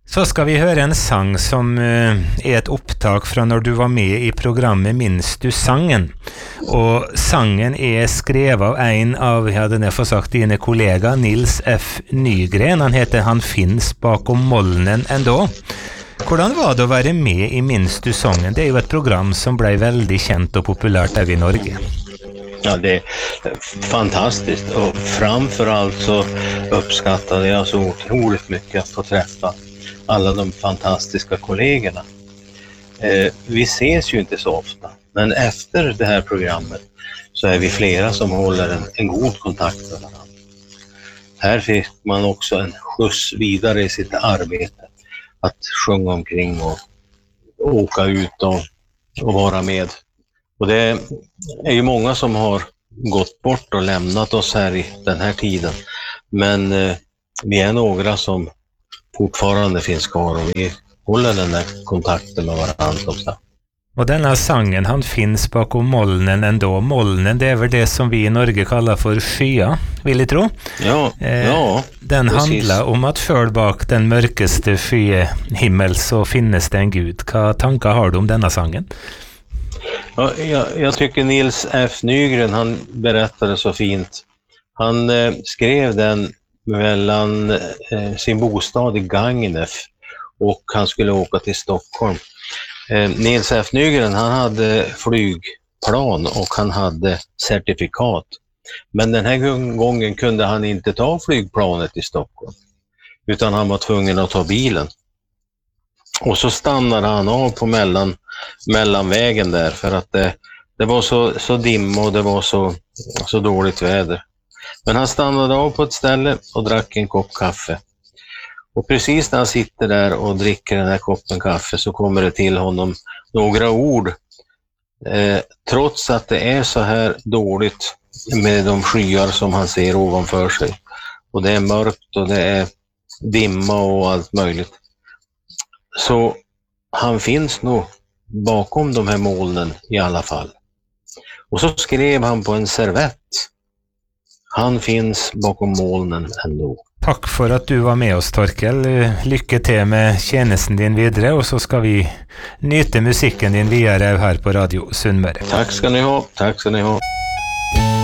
Så ska vi höra en sang som är ett upptag från när du var med i programmet Minns du sangen? Och sangen är skrev av en av, jag hade få sagt, dina kollega Nils F. Nygren. Han finns bakom molnen ändå. Hvordan var det att vara med i Minns du sången? Det är ju ett program som blev väldigt känt och populärt här i Norge. Ja, det är fantastiskt och framförallt så uppskattade jag så otroligt mycket att få träffa alla de fantastiska kollegorna. Vi ses ju inte så ofta, men efter det här programmet så är vi flera som håller en god kontakt med varandra. Här fick man också en skjuts vidare i sitt arbete, att sjunga omkring och åka ut och vara med. Och det är ju många som har gått bort och lämnat oss här i den här tiden. Men vi är några som fortfarande finns kvar och vi håller den där kontakten med varandra. Och denna sangen, han finns bakom molnen ändå. Molnen, det är väl det som vi i Norge kallar för skya, vill jag tro. Ja, den precis. Handlar om att för bak den mörkaste skyhimmel så finnes det en Gud. Vilka tankar har du om denna sangen? Ja, jag tycker Nils F. Nygren, han berättade så fint. Han skrev den mellan sin bostad i Gagnef och han skulle åka till Stockholm. Nils F. Nygren, han hade flygplan och han hade certifikat. Men den här gången kunde han inte ta flygplanet till Stockholm, utan han var tvungen att ta bilen. Och så stannade han av på mellanvägen där för att det var så dimma och det var så dåligt väder. Men han stannade av på ett ställe och drack en kopp kaffe. Och precis när han sitter där och dricker den här koppen kaffe så kommer det till honom några ord. Trots att det är så här dåligt med de skyar som han ser ovanför sig. Och det är mörkt och det är dimma och allt möjligt. Så han finns nog bakom de här molnen i alla fall. Och så skrev han på en servett: han finns bakom molnen ändå. Tack för att du var med oss, Torkel. Lycka till med tjänsten din vidare och så ska vi nyta musiken din vidare här på Radio Sunnmøre. Tack ska ni ha.